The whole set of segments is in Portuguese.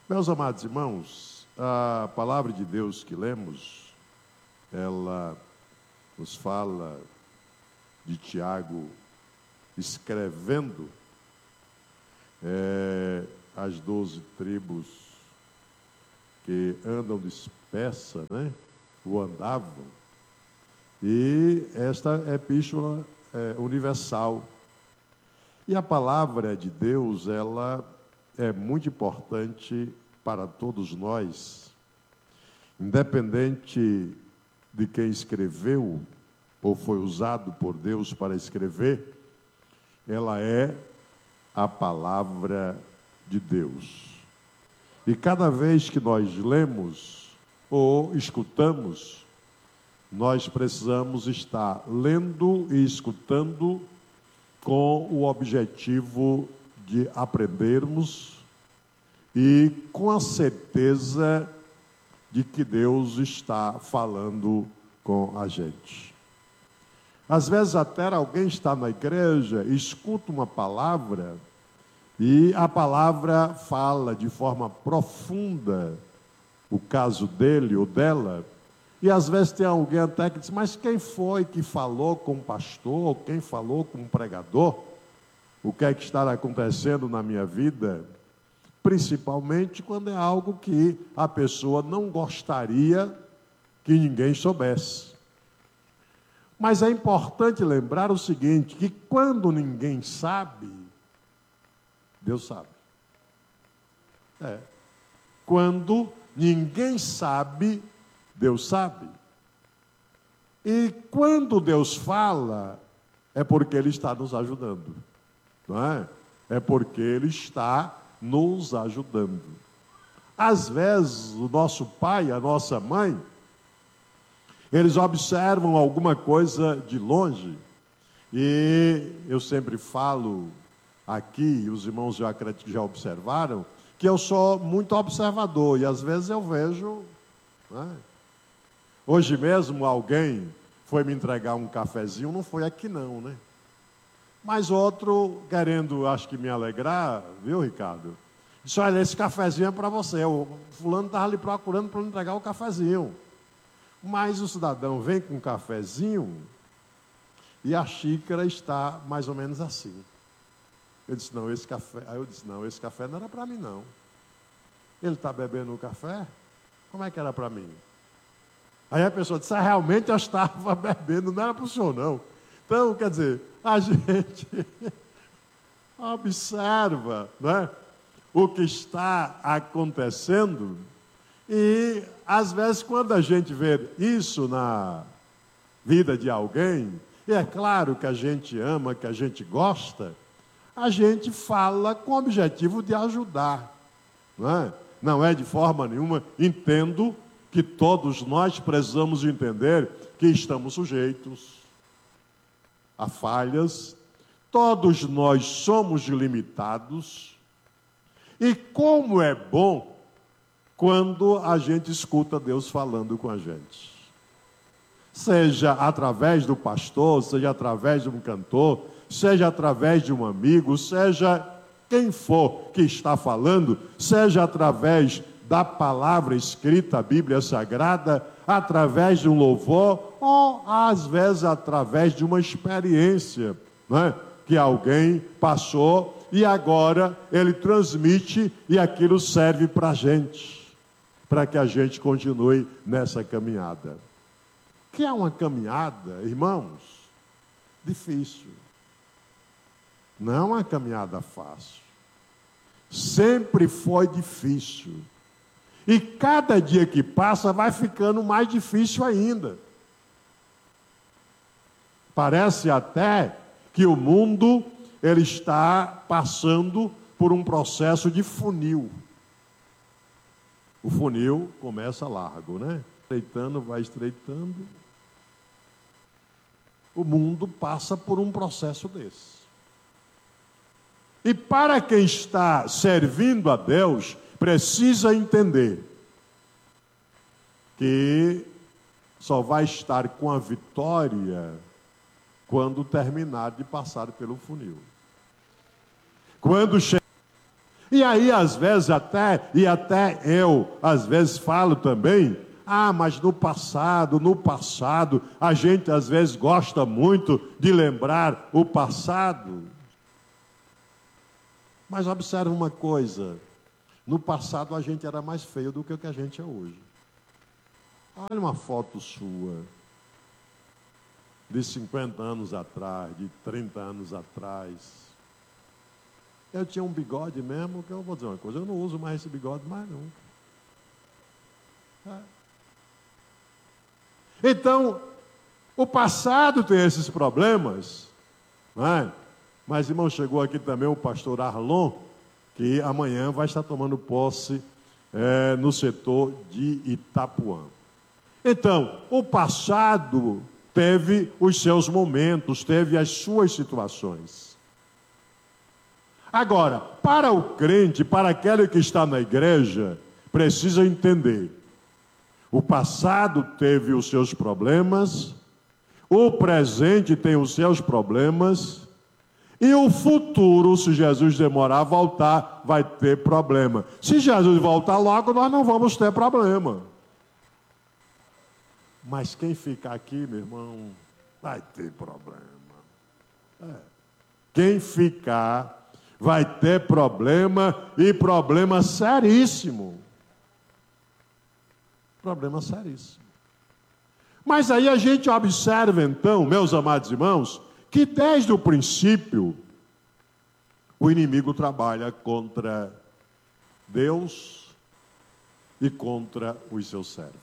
Meus amados irmãos, a palavra de Deus que lemos, ela nos fala de Tiago escrevendo as 12 tribos que andam dispersas, ou andavam, e esta epístola é universal. E a palavra de Deus, ela é muito importante para todos nós, independente de quem escreveu ou foi usado por Deus para escrever, ela é a palavra de Deus. E cada vez que nós lemos ou escutamos, nós precisamos estar lendo e escutando com o objetivo de aprendermos e com a certeza de que Deus está falando com a gente. Às vezes até alguém está na igreja, escuta uma palavra e a palavra fala de forma profunda o caso dele ou dela, e às vezes tem alguém até que diz, mas quem foi que falou com o pastor, quem falou com o pregador? O que é que está acontecendo na minha vida? Principalmente quando é algo que a pessoa não gostaria que ninguém soubesse. Mas é importante lembrar o seguinte, que quando ninguém sabe, Deus sabe. Quando ninguém sabe, Deus sabe. E quando Deus fala, é porque Ele está nos ajudando. Não é? É porque Ele está nos ajudando. Às vezes, o nosso pai, a nossa mãe, eles observam alguma coisa de longe. E eu sempre falo aqui, os irmãos já acredito que já observaram, que eu sou muito observador. E às vezes eu vejo... Hoje mesmo alguém foi me entregar um cafezinho, não foi aqui não, Mas outro, querendo, acho que me alegrar, viu, Ricardo? Disse, olha, esse cafezinho é para você. O fulano estava ali procurando para me entregar o cafezinho. Mas o cidadão vem com um cafezinho e a xícara está mais ou menos assim. Eu disse, não, esse café... Aí eu disse, não, esse café não era para mim, não. Ele está bebendo o café? Como é que era para mim? Aí a pessoa disse, realmente eu estava bebendo, não era para o senhor, não. Então, quer dizer, a gente observa, o que está acontecendo e, às vezes, quando a gente vê isso na vida de alguém, e é claro que a gente ama, que a gente gosta, a gente fala com o objetivo de ajudar, Não é de forma nenhuma, entendo que todos nós precisamos entender que estamos sujeitos a falhas, todos nós somos limitados, e como é bom quando a gente escuta Deus falando com a gente. Seja através do pastor, seja através de um cantor, seja através de um amigo, seja quem for que está falando, seja através da palavra escrita, a Bíblia Sagrada, através de um louvor, ou às vezes através de uma experiência, que alguém passou e agora ele transmite e aquilo serve para a gente, para que a gente continue nessa caminhada. Que é uma caminhada, irmãos, difícil. Não é uma caminhada fácil. Sempre foi difícil. E cada dia que passa vai ficando mais difícil ainda. Parece até que o mundo ele está passando por um processo de funil. O funil começa largo, Estreitando, vai estreitando. O mundo passa por um processo desse. E para quem está servindo a Deus, precisa entender que só vai estar com a vitória quando terminar de passar pelo funil. Quando chegar E aí, às vezes, até eu, às vezes, falo também, mas no passado, a gente às vezes gosta muito de lembrar o passado. Mas observe uma coisa, no passado a gente era mais feio do que o que a gente é hoje. Olha uma foto sua, de 50 anos atrás, de 30 anos atrás. Eu tinha um bigode mesmo, que eu vou dizer uma coisa, eu não uso mais esse bigode mais nunca. Então, o passado tem esses problemas, não é? Mas, irmão, chegou aqui também o pastor Arlon, que amanhã vai estar tomando posse no setor de Itapuã. Então, o passado teve os seus momentos, teve as suas situações. Agora, para o crente, para aquele que está na igreja, precisa entender: o passado teve os seus problemas, o presente tem os seus problemas, e o futuro, se Jesus demorar a voltar, vai ter problema. Se Jesus voltar logo, nós não vamos ter problema. Mas quem ficar aqui, meu irmão, vai ter problema. Quem ficar vai ter problema, e problema seríssimo. Problema seríssimo. Mas aí a gente observa então, meus amados irmãos, que desde o princípio o inimigo trabalha contra Deus e contra os seus servos.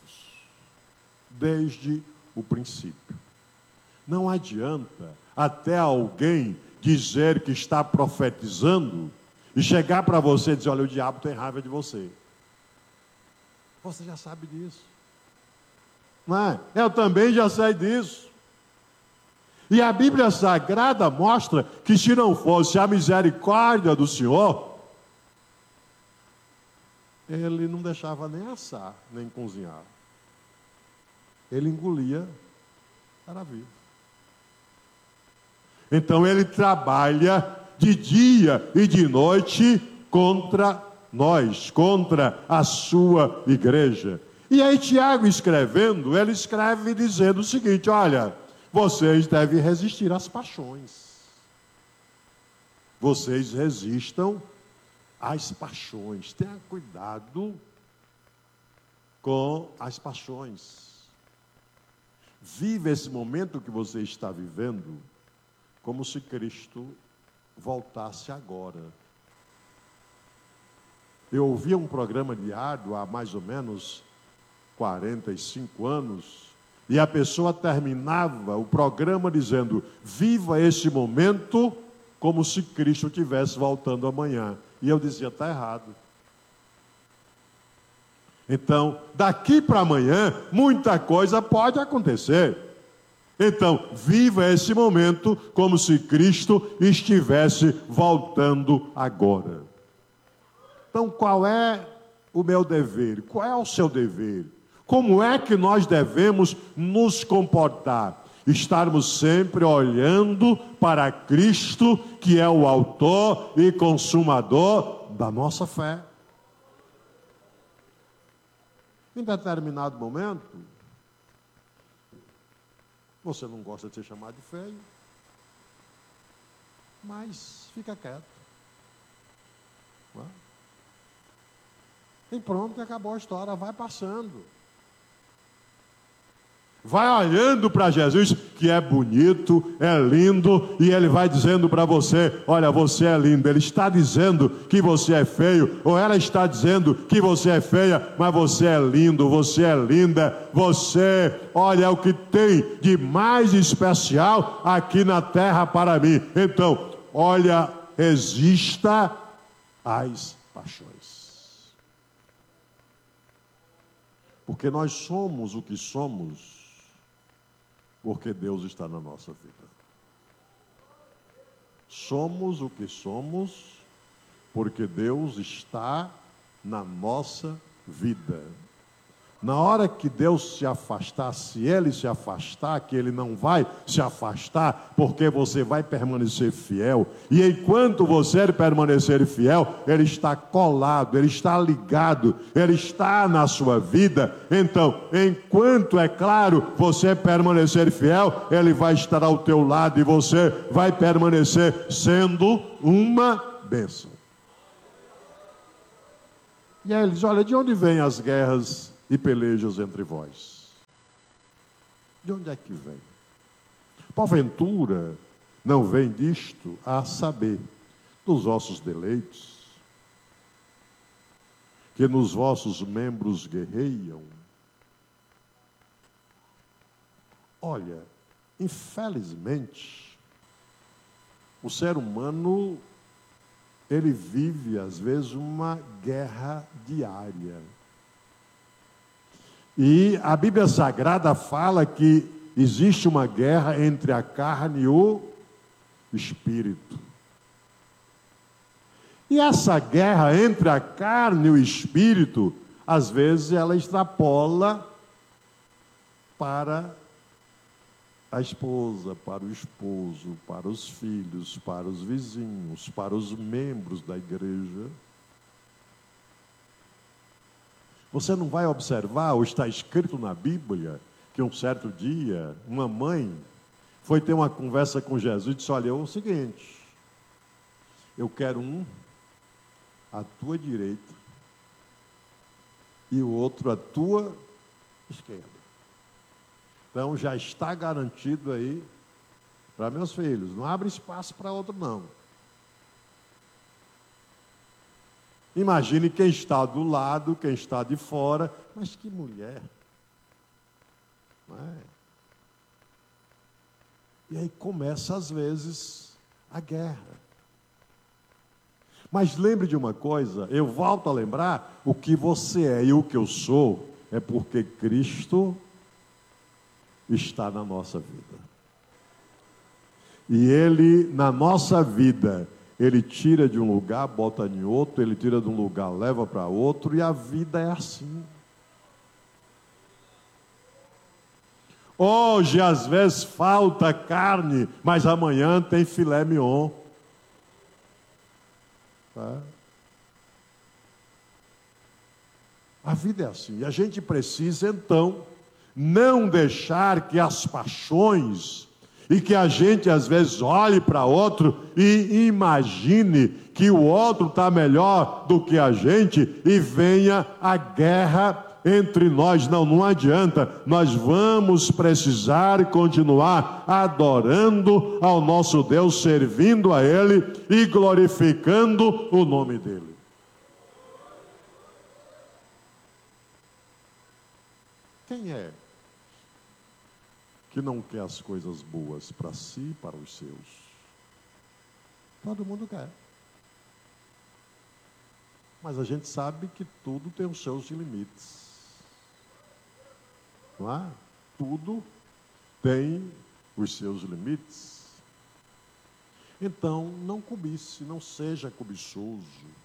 Desde o princípio. Não adianta até alguém dizer que está profetizando e chegar para você e dizer: olha, o diabo tem raiva de você. Você já sabe disso. Não é? Eu também já sei disso. E a Bíblia Sagrada mostra que se não fosse a misericórdia do Senhor, ele não deixava nem assar, nem cozinhar. Ele engolia, era vivo. Então ele trabalha de dia e de noite contra nós, contra a sua igreja. E aí Tiago escrevendo, ele escreve dizendo o seguinte: olha, vocês devem resistir às paixões. Vocês resistam às paixões. Tenha cuidado com as paixões. Viva esse momento que você está vivendo como se Cristo voltasse agora. Eu ouvia um programa diário há mais ou menos 45 anos, e a pessoa terminava o programa dizendo: viva esse momento como se Cristo estivesse voltando amanhã. E eu dizia: está errado. Então, daqui para amanhã, muita coisa pode acontecer. Então, viva esse momento como se Cristo estivesse voltando agora. Então, qual é o meu dever? Qual é o seu dever? Como é que nós devemos nos comportar? Estarmos sempre olhando para Cristo, que é o autor e consumador da nossa fé. Em determinado momento, você não gosta de ser chamado de feio, mas fica quieto. E pronto, acabou a história, vai passando. Vai olhando para Jesus, que é bonito, é lindo, e ele vai dizendo para você: olha, você é lindo. Ele está dizendo que você é feio, ou ela está dizendo que você é feia, mas você é lindo, você é linda, você, olha, é o que tem de mais especial aqui na terra para mim. Então, olha, resista às paixões. Porque nós somos o que somos, porque Deus está na nossa vida. Somos o que somos, porque Deus está na nossa vida. Na hora que Deus se afastar, se Ele se afastar, que Ele não vai se afastar, porque você vai permanecer fiel. E enquanto você permanecer fiel, Ele está colado, Ele está ligado, Ele está na sua vida. Então, enquanto, é claro, você permanecer fiel, Ele vai estar ao teu lado e você vai permanecer sendo uma bênção. E aí ele diz, olha, de onde vêm as guerras e pelejas entre vós? De onde é que vem? Porventura, não vem disto a saber, dos vossos deleites, que nos vossos membros guerreiam? Olha, infelizmente, o ser humano, ele vive, às vezes, uma guerra diária. E a Bíblia Sagrada fala que existe uma guerra entre a carne e o espírito. E essa guerra entre a carne e o espírito, às vezes, ela extrapola para a esposa, para o esposo, para os filhos, para os vizinhos, para os membros da igreja. Você não vai observar, ou está escrito na Bíblia, que um certo dia, uma mãe foi ter uma conversa com Jesus e disse, olha, é o seguinte, eu quero um à tua direita e o outro à tua esquerda. Então já está garantido aí para meus filhos. Não abre espaço para outro, não. Imagine quem está do lado, quem está de fora. Mas que mulher. Não é? E aí começa, às vezes, a guerra. Mas lembre de uma coisa, eu volto a lembrar, o que você é e o que eu sou, é porque Cristo está na nossa vida. E Ele, na nossa vida, Ele tira de um lugar, bota em outro, Ele tira de um lugar, leva para outro, e a vida é assim. Hoje, às vezes, falta carne, mas amanhã tem filé mignon. Tá? A vida é assim. E a gente precisa, então, não deixar que as paixões e que a gente às vezes olhe para outro e imagine que o outro está melhor do que a gente e venha a guerra entre nós. Não, não adianta. Nós vamos precisar continuar adorando ao nosso Deus, servindo a Ele e glorificando o nome dEle. Quem é que não quer as coisas boas para si e para os seus? Todo mundo quer. Mas a gente sabe que tudo tem os seus limites. Não é? Tudo tem os seus limites. Então, não cobice, não seja cobiçoso.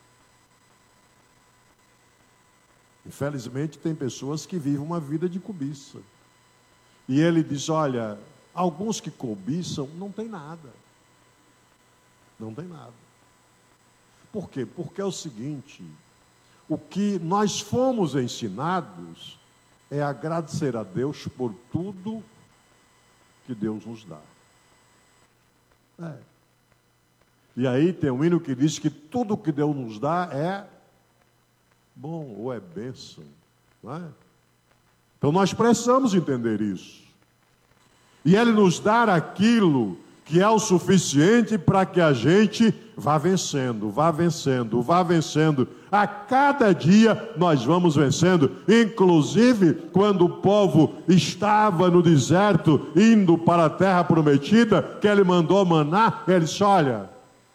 Infelizmente, tem pessoas que vivem uma vida de cobiça. E ele diz, olha, alguns que cobiçam não tem nada. Não tem nada. Por quê? Porque é o seguinte, o que nós fomos ensinados é agradecer a Deus por tudo que Deus nos dá. É. E aí tem um hino que diz que tudo que Deus nos dá é bom ou é bênção. Não é? Então nós precisamos entender isso. E Ele nos dá aquilo que é o suficiente para que a gente vá vencendo, vá vencendo, vá vencendo. A cada dia nós vamos vencendo. Inclusive, quando o povo estava no deserto, indo para a terra prometida, que Ele mandou maná, Ele disse, olha,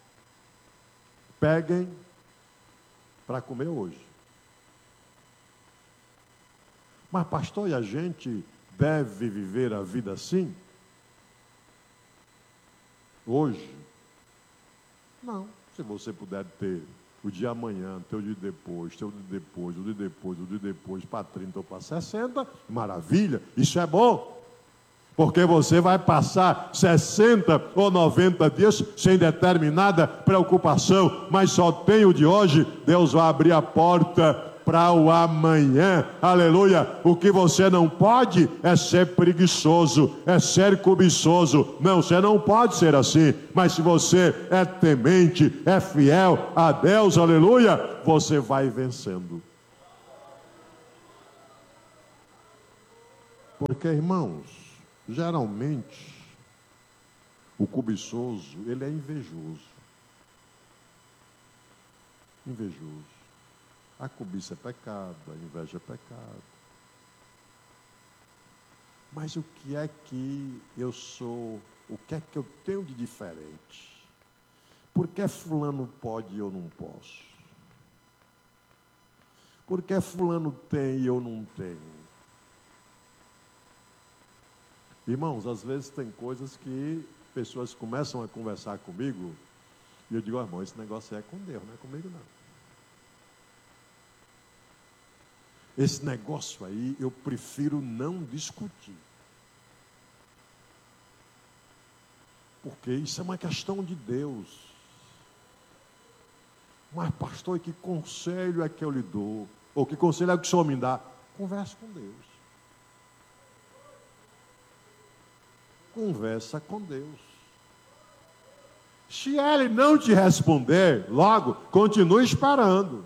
peguem para comer hoje. Mas pastor, e a gente deve viver a vida assim? Hoje? Não. Se você puder ter o de amanhã, teu de depois, teu de depois, o de depois, o de depois, para 30 ou para 60, maravilha, isso é bom. Porque você vai passar 60 ou 90 dias sem determinada preocupação, mas só tem o de hoje. Deus vai abrir a porta para o amanhã, aleluia. O que você não pode é ser preguiçoso, é ser cobiçoso. Não, você não pode ser assim. Mas se você é temente, é fiel a Deus, aleluia, você vai vencendo. Porque, irmãos, geralmente o cobiçoso, ele é invejoso. Invejoso. A cobiça é pecado, a inveja é pecado. Mas o que é que eu sou, o que é que eu tenho de diferente? Por que fulano pode e eu não posso? Por que fulano tem e eu não tenho? Irmãos, às vezes tem coisas que pessoas começam a conversar comigo e eu digo, irmão, esse negócio é com Deus, não é comigo não. Esse negócio aí eu prefiro não discutir. Porque isso é uma questão de Deus. Mas pastor, que conselho é que eu lhe dou? Ou que conselho é que o senhor me dá? Converse com Deus. Conversa com Deus. Se ele não te responder, logo, continue esperando.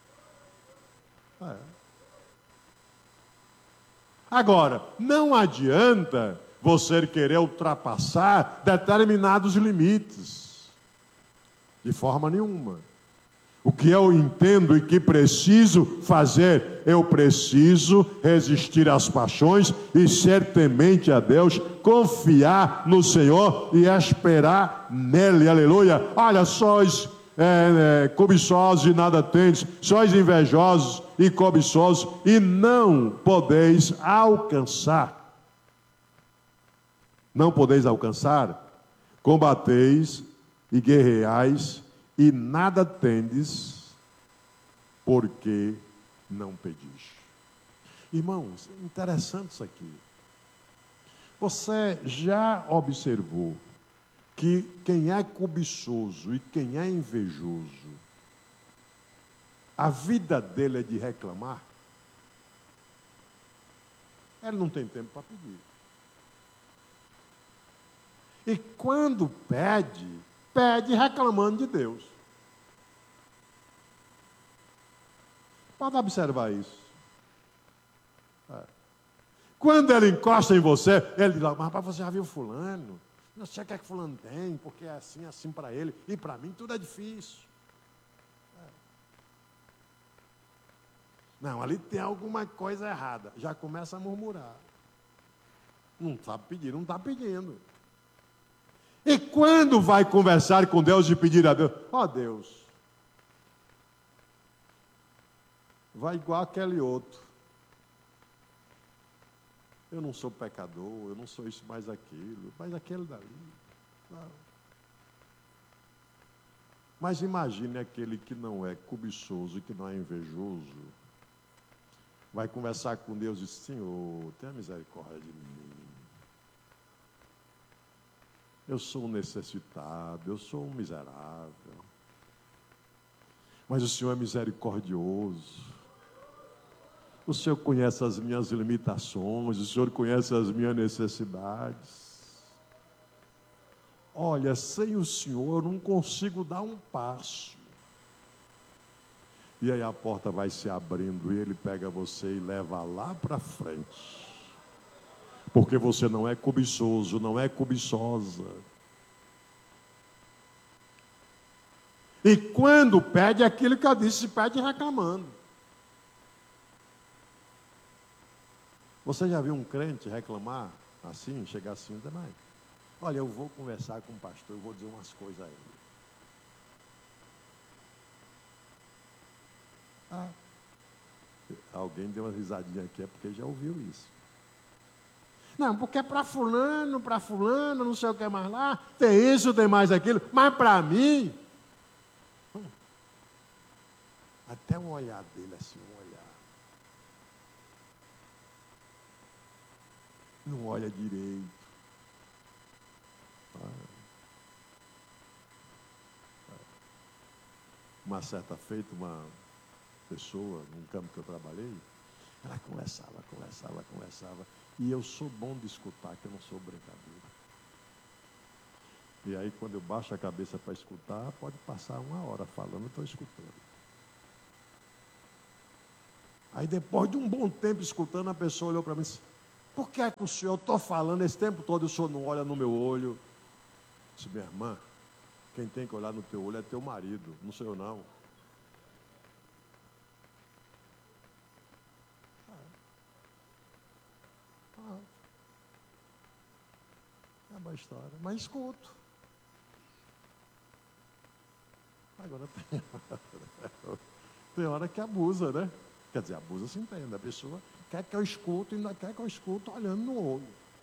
Agora, não adianta você querer ultrapassar determinados limites. De forma nenhuma. O que eu entendo e que preciso fazer? Eu preciso resistir às paixões e ser temente a Deus, confiar no Senhor e esperar nele, aleluia. Olha, sois cobiçosos e nada tendes, sois invejosos e cobiçosos e não podeis alcançar. Não podeis alcançar? Combateis e guerreais e nada tendes, porque não pedis. Irmãos, interessante isso aqui. Você já observou que quem é cobiçoso e quem é invejoso, a vida dele é de reclamar? Ele não tem tempo para pedir. E quando pede, pede reclamando de Deus. Pode observar isso. Quando ele encosta em você, ele diz, mas você já viu fulano? Não sei o que é que fulano tem, porque é assim para ele. E para mim tudo é difícil. Não, ali tem alguma coisa errada. Já começa a murmurar. Não sabe pedir, não está pedindo. E quando vai conversar com Deus e pedir a Deus? Ó Deus, vai igual aquele outro. Eu não sou pecador, eu não sou isso mais aquilo, mas aquele dali. Não. Mas imagine aquele que não é cobiçoso e que não é invejoso. Vai conversar com Deus e diz, Senhor, tenha misericórdia de mim. Eu sou um necessitado, eu sou um miserável. Mas o Senhor é misericordioso. O Senhor conhece as minhas limitações, o Senhor conhece as minhas necessidades. Olha, sem o Senhor eu não consigo dar um passo. E aí a porta vai se abrindo e Ele pega você e leva lá para frente. Porque você não é cobiçoso, não é cobiçosa. E quando pede aquilo que eu disse, pede reclamando. Você já viu um crente reclamar assim, chegar assim, demais? Olha, eu vou conversar com o pastor, eu vou dizer umas coisas a ele. Alguém deu uma risadinha aqui, é porque já ouviu isso. Não, porque é para fulano, não sei o que mais lá, tem isso, tem mais aquilo, mas para mim... até o olhar dele assim, um olhar. Não olha direito. Uma certa feita, uma pessoa, num campo que eu trabalhei, ela conversava. E eu sou bom de escutar, que eu não sou brincadeira. E aí, quando eu baixo a cabeça para escutar, pode passar 1 hora falando, eu estou escutando. Aí, depois de um bom tempo escutando, a pessoa olhou para mim e disse: por que é que o senhor, eu estou falando esse tempo todo, o senhor não olha no meu olho? Eu disse: minha irmã, quem tem que olhar no teu olho é teu marido, não sou eu não. É uma história, mas escuto. Agora tem hora que abusa, né? Quer dizer, abusa se entende. A pessoa quer que eu escuto e ainda quer que eu escuto olhando no olho.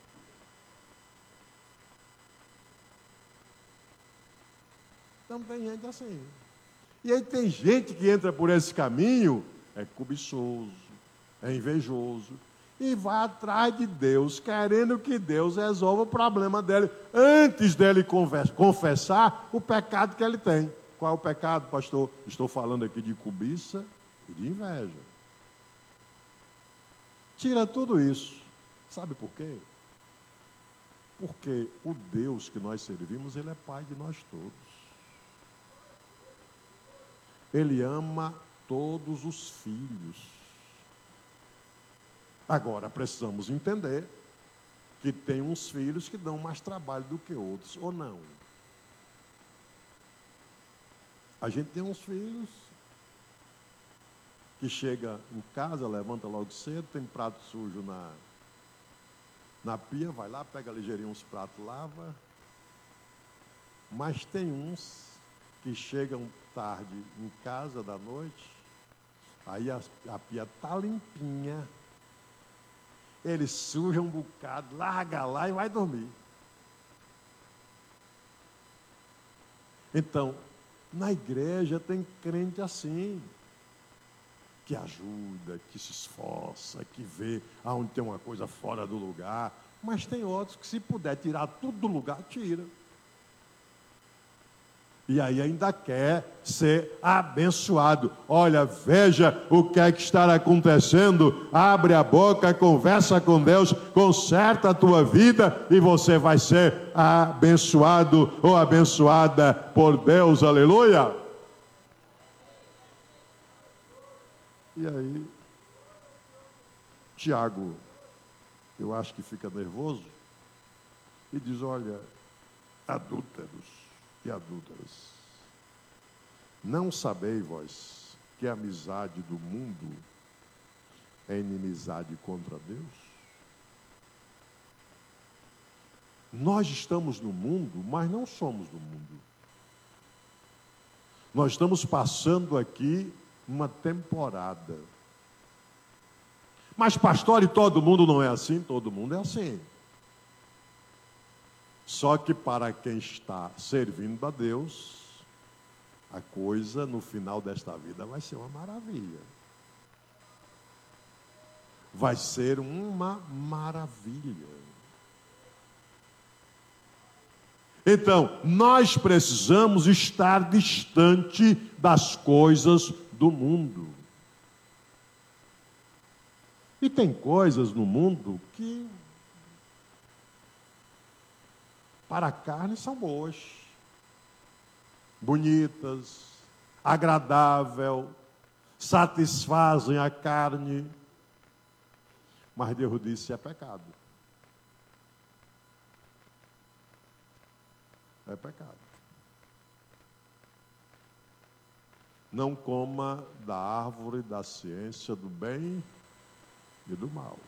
Então tem gente assim. E aí tem gente que entra por esse caminho, é cobiçoso, é invejoso, e vai atrás de Deus, querendo que Deus resolva o problema dele, antes dele confessar o pecado que ele tem. Qual é o pecado, pastor? Estou falando aqui de cobiça e de inveja. Tira tudo isso. Sabe por quê? Porque o Deus que nós servimos, Ele é Pai de nós todos. Ele ama todos os filhos. Agora, precisamos entender que tem uns filhos que dão mais trabalho do que outros, ou não. A gente tem uns filhos que chega em casa, levanta logo cedo, tem prato sujo na pia, vai lá, pega ligeirinho uns pratos, lava. Mas tem uns que chegam tarde em casa da noite, aí a pia está limpinha, ele suja um bocado, larga lá e vai dormir. Então, na igreja tem crente assim, que ajuda, que se esforça, que vê aonde tem uma coisa fora do lugar, mas tem outros que, se puder tirar tudo do lugar, tira. E aí ainda quer ser abençoado. Olha, veja o que é que está acontecendo. Abre a boca, conversa com Deus, conserta a tua vida e você vai ser abençoado ou abençoada por Deus. Aleluia! E aí, Tiago, eu acho que fica nervoso e diz: olha, adúlteros e adúlteras, não sabei vós que a amizade do mundo é inimizade contra Deus? Nós estamos no mundo, mas não somos do mundo. Nós estamos passando aqui uma temporada. Mas, pastor, e todo mundo não é assim? Todo mundo é assim. Só que para quem está servindo a Deus, a coisa no final desta vida vai ser uma maravilha. Vai ser uma maravilha. Então, nós precisamos estar distante das coisas do mundo. E tem coisas no mundo que, para a carne, são boas, bonitas, agradável, satisfazem a carne. Mas Deus disse: é pecado. É pecado. Não coma da árvore da ciência do bem e do mal.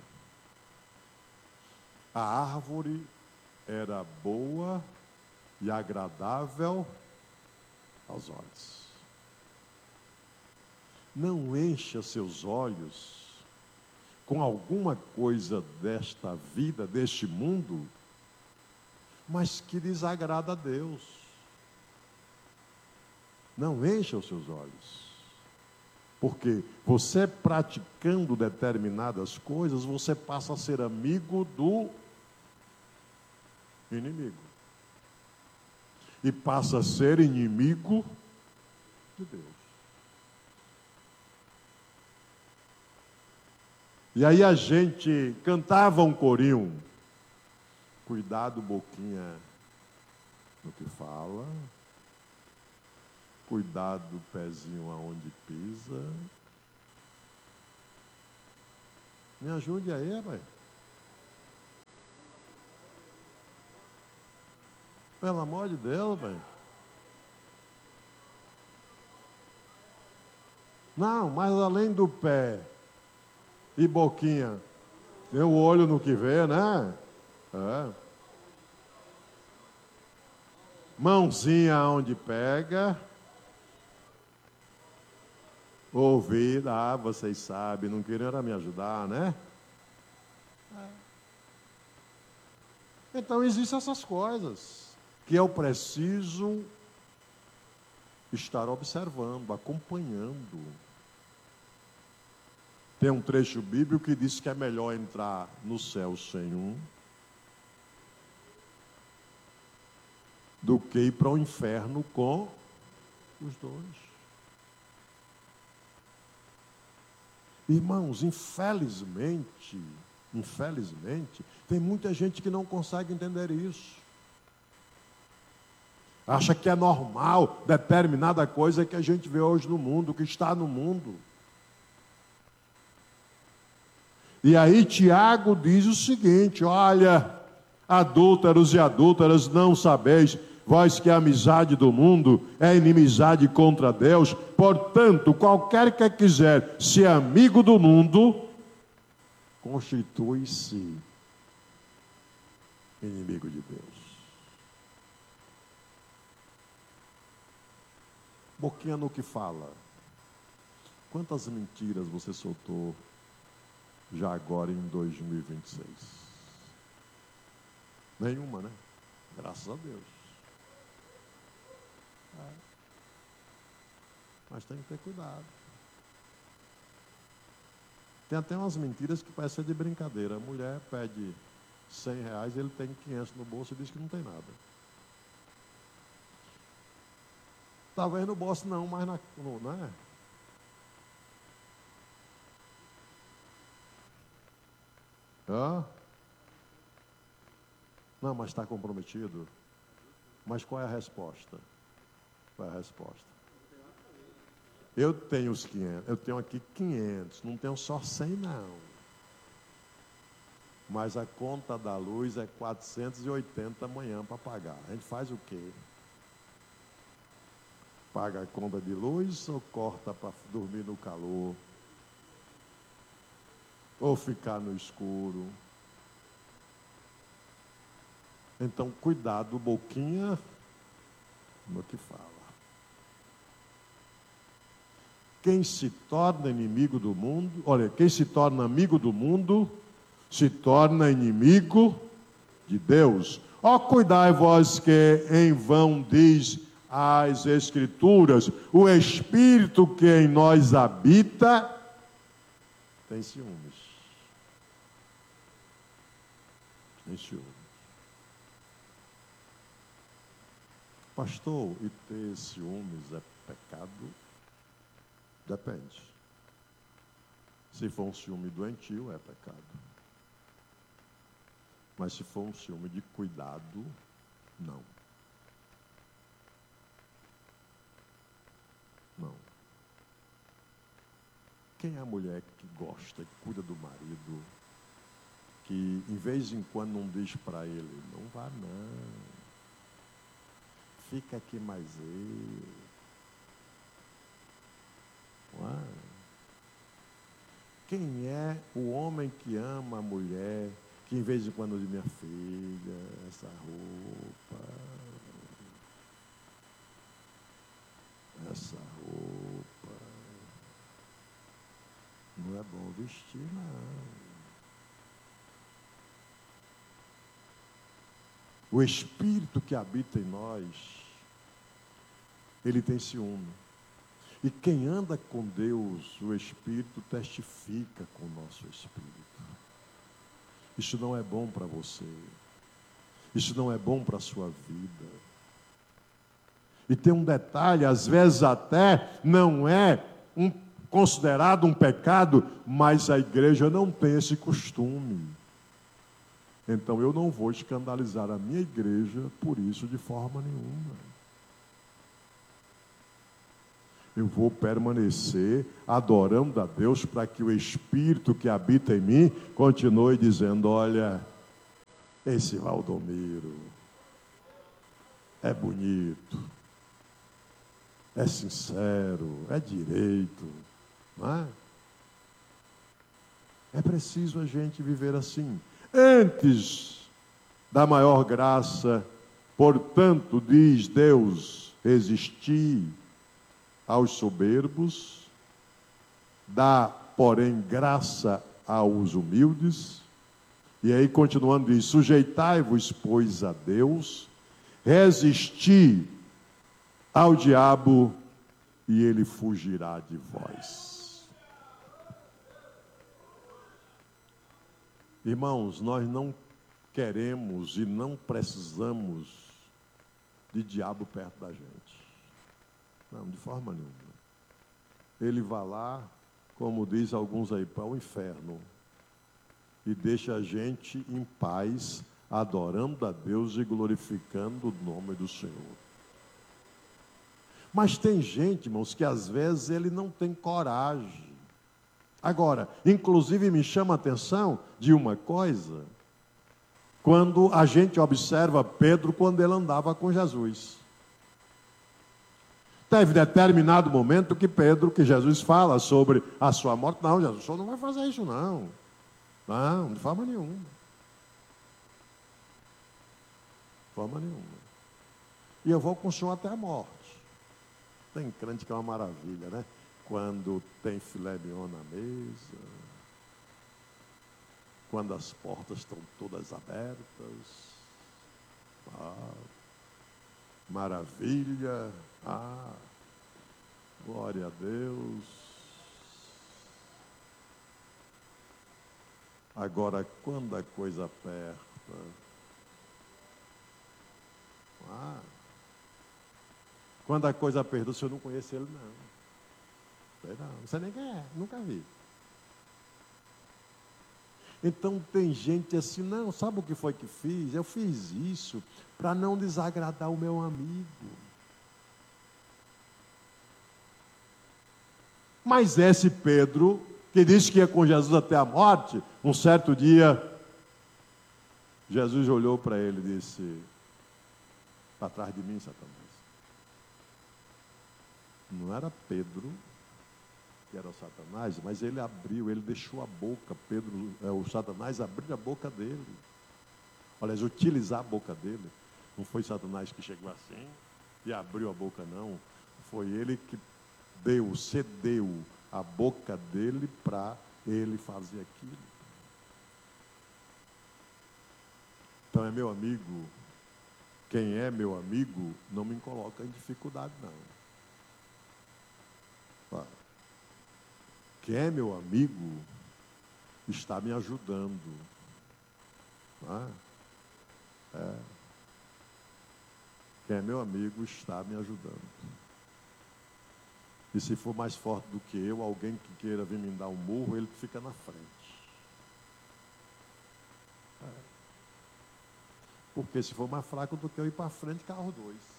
A árvore era boa e agradável aos olhos. Não encha seus olhos com alguma coisa desta vida, deste mundo, mas que desagrada a Deus. Não encha os seus olhos. Porque você praticando determinadas coisas, você passa a ser amigo do inimigo. E passa a ser inimigo de Deus. E aí a gente cantava um corinho. Cuidado, boquinha, no que fala. Cuidado, pezinho, aonde pisa. Me ajude aí, pai. Pelo amor de Deus, pai. Não, mas além do pé e boquinha, tem o olho no que vê, né? É. Mãozinha onde pega. Ouvido, vocês sabem, não queriam me ajudar, né? Então existem essas coisas que eu preciso estar observando, acompanhando. Tem um trecho bíblico que diz que é melhor entrar no céu sem um do que ir para o inferno com os dois. Irmãos, infelizmente, tem muita gente que não consegue entender isso. Acha que é normal determinada coisa que a gente vê hoje no mundo, que está no mundo. E aí Tiago diz o seguinte: olha, adúlteros e adúlteras, não sabeis vós que a amizade do mundo é inimizade contra Deus? Portanto, qualquer que quiser ser amigo do mundo, constitui-se inimigo de Deus. Boquinha no que fala. Quantas mentiras você soltou já agora em 2026? Nenhuma, né? Graças a Deus. Mas tem que ter cuidado. Tem até umas mentiras que parecem de brincadeira. A mulher pede R$100, ele tem 500 no bolso e diz que não tem nada. Talvez no bolso não, mas não é? Não, mas está comprometido. Mas qual é a resposta? Qual é a resposta? Eu tenho os 500, eu tenho aqui 500, não tenho só 100 não. Mas a conta da luz é 480 amanhã para pagar. A gente faz o quê? Paga a conta de luz ou corta para dormir no calor? Ou ficar no escuro? Então, cuidado, boquinha, no que fala. Quem se torna inimigo do mundo, olha, quem se torna amigo do mundo, se torna inimigo de Deus. Ó, cuidai vós que em vão diz as Escrituras, o Espírito que em nós habita tem ciúmes. Tem ciúmes. Pastor, e ter ciúmes é pecado? Depende. Se for um ciúme doentio, é pecado. Mas se for um ciúme de cuidado, não. Não. Quem é a mulher que gosta, que cuida do marido, que em vez em quando não diz para ele, não vá não, fica aqui mais eu. Quem é o homem que ama a mulher, que em vez em quando diz, minha filha, essa roupa, não é bom vestir, não. O Espírito que habita em nós, ele tem ciúme. E quem anda com Deus, o Espírito testifica com o nosso Espírito. Isso não é bom para você. Isso não é bom para a sua vida. E tem um detalhe, às vezes até não é considerado um pecado, mas a igreja não tem esse costume. Então eu não vou escandalizar a minha igreja por isso de forma nenhuma. Eu vou permanecer adorando a Deus para que o Espírito que habita em mim continue dizendo: olha, esse Valdomiro é bonito, é sincero, é direito, não é? É preciso a gente viver assim. Antes da maior graça, portanto, diz Deus, resisti aos soberbos, dá, porém, graça aos humildes. E aí, continuando, diz: sujeitai-vos, pois, a Deus, resisti ao diabo, e ele fugirá de vós. Irmãos, nós não queremos e não precisamos de diabo perto da gente. Não, de forma nenhuma. Ele vai lá, como diz alguns aí, para o inferno e deixa a gente em paz, adorando a Deus e glorificando o nome do Senhor. Mas tem gente, irmãos, que às vezes ele não tem coragem. Agora, inclusive me chama a atenção de uma coisa, quando a gente observa Pedro quando ele andava com Jesus. Teve determinado momento que Jesus fala sobre a sua morte. Não, Jesus, o senhor não vai fazer isso não. Não, de forma nenhuma. De forma nenhuma. E eu vou com o senhor até a morte. Tem crente que é uma maravilha, né? Quando tem filé mignon na mesa, quando as portas estão todas abertas. Maravilha. Glória a Deus. Agora, quando a coisa aperta, quando a coisa aperta, o senhor não conhece ele, não. Não sei nem quem é, nunca vi. Então tem gente assim: não, sabe o que foi que fiz? Eu fiz isso para não desagradar o meu amigo. Mas esse Pedro, que disse que ia com Jesus até a morte, um certo dia, Jesus olhou para ele e disse: para trás de mim, Satanás. Não era Pedro que era o Satanás, mas ele abriu, ele deixou a boca, o Satanás abriu a boca dele. Aliás, utilizar a boca dele. Não foi Satanás que chegou assim e abriu a boca, não. Foi ele que cedeu a boca dele para ele fazer aquilo. Então é meu amigo. Quem é meu amigo não me coloca em dificuldade, não. Quem é meu amigo está me ajudando. Quem é meu amigo está me ajudando. E se for mais forte do que eu, alguém que queira vir me dar um murro, ele fica na frente. Porque se for mais fraco do que eu ir para frente, carro dois.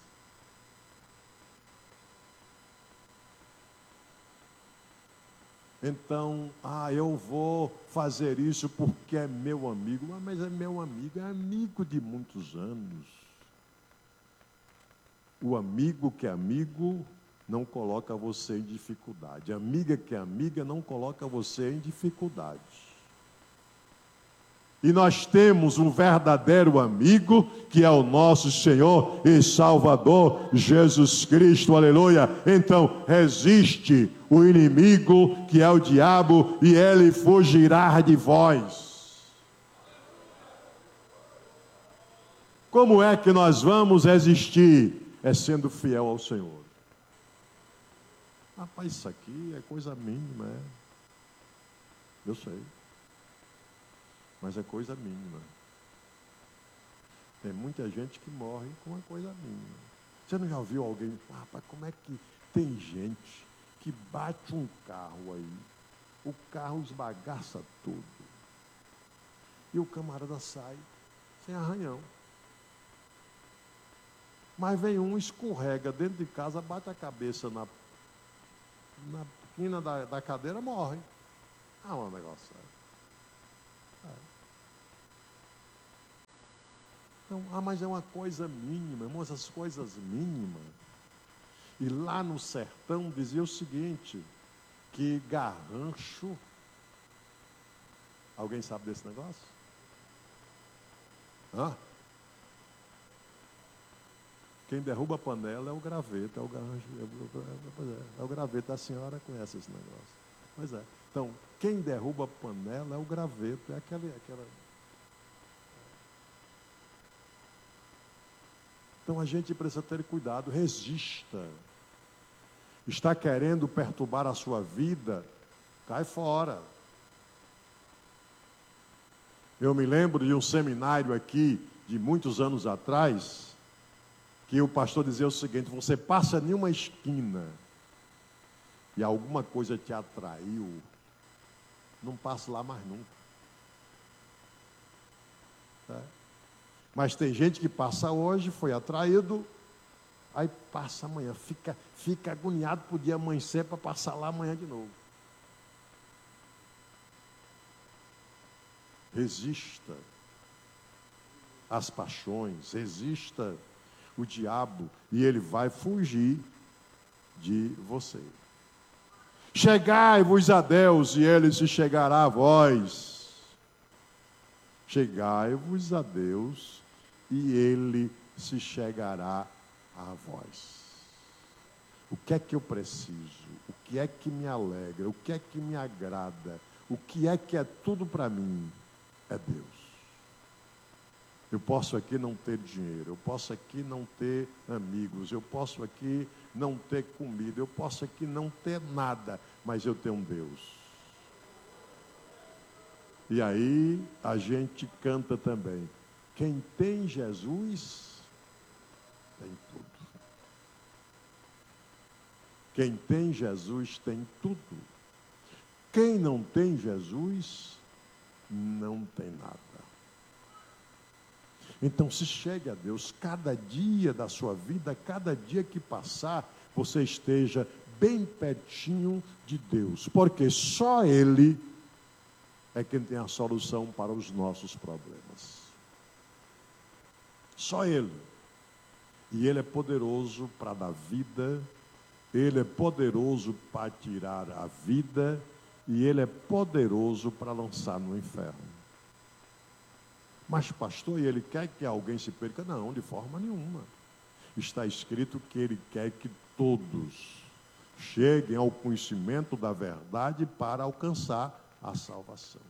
Então, eu vou fazer isso porque é meu amigo. Mas é meu amigo, é amigo de muitos anos. O amigo que é amigo não coloca você em dificuldade. A amiga que é amiga não coloca você em dificuldade. E nós temos um verdadeiro amigo, que é o nosso Senhor e Salvador, Jesus Cristo, aleluia. Então, resiste o inimigo, que é o diabo, e ele fugirá de vós. Como é que nós vamos resistir? É sendo fiel ao Senhor. Rapaz, isso aqui é coisa mínima, é. Eu sei. Mas é coisa mínima. Tem muita gente que morre com uma coisa mínima. Você não já ouviu alguém, rapaz, como é que tem gente que bate um carro aí, o carro esbagaça tudo, e o camarada sai sem arranhão. Mas vem um, escorrega dentro de casa, bate a cabeça na quina da cadeira, morre. Um negócio sério. Então, mas é uma coisa mínima, irmão, essas coisas mínimas. E lá no sertão dizia o seguinte, que garrancho, alguém sabe desse negócio? Quem derruba a panela é o graveto, é o garrancho, é o graveto, a senhora conhece esse negócio. Pois é. Então, quem derruba a panela é o graveto, é aquela... Então a gente precisa ter cuidado, resista. Está querendo perturbar a sua vida? Cai fora. Eu me lembro de um seminário aqui, de muitos anos atrás, que o pastor dizia o seguinte: você passa em uma esquina e alguma coisa te atraiu, não passe lá mais nunca. Mas tem gente que passa hoje, foi atraído, aí passa amanhã, fica agoniado por dia amanhecer para passar lá amanhã de novo. Resista às paixões, resista o diabo, e ele vai fugir de você. Chegai-vos a Deus, e ele se chegará a vós. Chegai-vos a Deus, e ele se chegará a vós. O que é que eu preciso? O que é que me alegra? O que é que me agrada? O que é tudo para mim? É Deus. Eu posso aqui não ter dinheiro, eu posso aqui não ter amigos, eu posso aqui não ter comida, eu posso aqui não ter nada, mas eu tenho um Deus. E aí a gente canta também: quem tem Jesus, tem tudo. Quem tem Jesus, tem tudo. Quem não tem Jesus, não tem nada. Então se chegue a Deus, cada dia da sua vida, cada dia que passar, você esteja bem pertinho de Deus, porque só Ele é quem tem a solução para os nossos problemas. Só Ele. E Ele é poderoso para dar vida, Ele é poderoso para tirar a vida, e Ele é poderoso para lançar no inferno. Mas pastor, e Ele quer que alguém se perca? Não, de forma nenhuma. Está escrito que Ele quer que todos cheguem ao conhecimento da verdade para alcançar a salvação.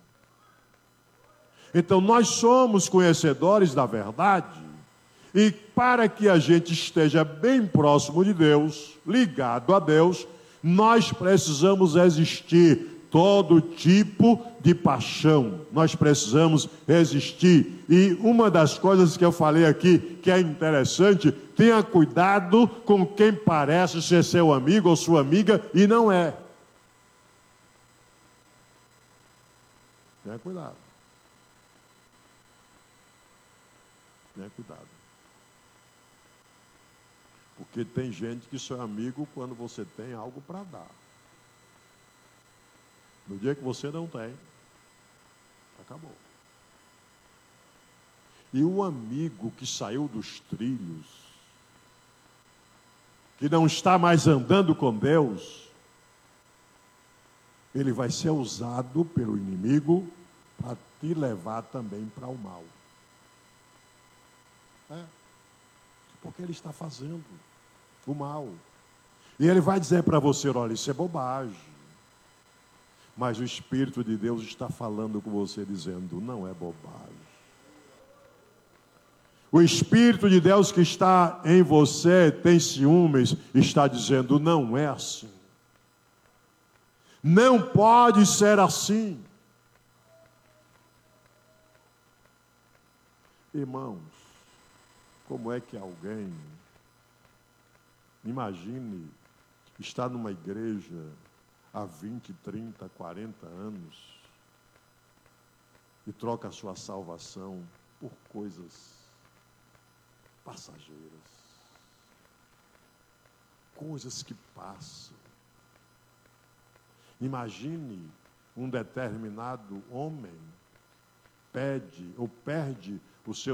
Então nós somos conhecedores da verdade, e para que a gente esteja bem próximo de Deus, ligado a Deus, nós precisamos resistir todo tipo de paixão. Nós precisamos resistir. E uma das coisas que eu falei aqui, que é interessante, tenha cuidado com quem parece ser seu amigo ou sua amiga e não é. Tenha cuidado. Tenha cuidado. Porque tem gente que só é amigo quando você tem algo para dar. No dia que você não tem, acabou. E o amigo que saiu dos trilhos, que não está mais andando com Deus, ele vai ser usado pelo inimigo para te levar também para o mal. Porque ele está fazendo o mal. E ele vai dizer para você: olha, isso é bobagem. Mas o Espírito de Deus está falando com você, dizendo: não é bobagem. O Espírito de Deus que está em você, tem ciúmes, está dizendo: não é assim. Não pode ser assim. Irmãos, como é que alguém, imagine, está numa igreja há 20, 30, 40 anos e troca a sua salvação por coisas passageiras, coisas que passam. Imagine um determinado homem pede ou perde o seu